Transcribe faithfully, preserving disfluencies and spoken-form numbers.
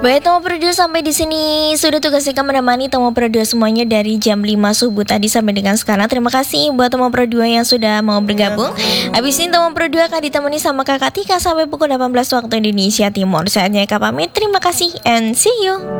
Baik Tomo Pro dua sampai di sini sudah tugasnya kamu menemani Tomo Pro dua semuanya dari jam lima subuh tadi sampai dengan sekarang. Terima kasih buat Tomo Pro dua yang sudah mau bergabung. Habis ini Tomo Pro dua akan ditemani sama Kakak Tika sampai pukul delapan belas waktu Indonesia Timur. Saatnya Kak pamit. Terima kasih and see you.